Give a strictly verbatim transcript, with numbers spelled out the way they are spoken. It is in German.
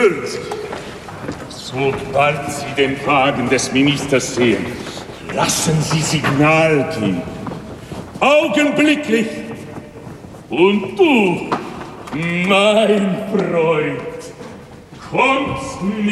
erfüllt. Sobald Sie den Wagen des Ministers sehen, lassen Sie Signal geben. Augenblicklich. Und du, mein Freund, kommst